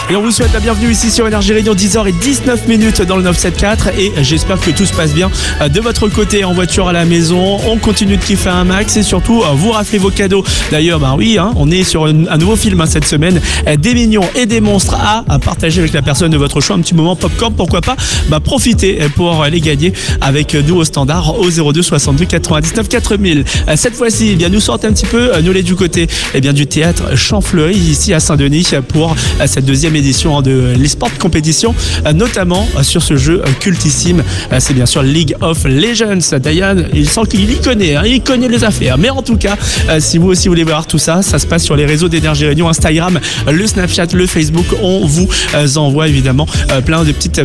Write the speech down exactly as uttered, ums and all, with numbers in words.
Et on vous souhaite la bienvenue ici sur Énergie Réunion, dix heures dix-neuf minutes dans le neuf cent soixante-quatre. Et j'espère que tout se passe bien de votre côté, en voiture, à la maison. On continue de kiffer un max et surtout vous raflez vos cadeaux. D'ailleurs, bah oui, hein, on est sur un, un nouveau film hein, cette semaine, des mignons et des monstres à, à partager avec la personne de votre choix. Un petit moment popcorn, pourquoi pas. Bah profitez pour les gagner avec nous au standard au zéro deux soixante-deux quatre-vingt-dix-neuf quatre mille. Cette fois-ci, eh bien nous sortons un petit peu, nous les du côté eh bien du théâtre Champfleury ici à Saint-Denis pour cette deuxième édition de l'eSport Compétition, notamment sur ce jeu cultissime. C'est bien sûr League of Legends. Diane, il sent qu'il y connaît, hein, il connaît les affaires. Mais en tout cas, si vous aussi voulez voir tout ça, ça se passe sur les réseaux d'Énergie Réunion, Instagram, le Snapchat, le Facebook. On vous envoie évidemment plein de petites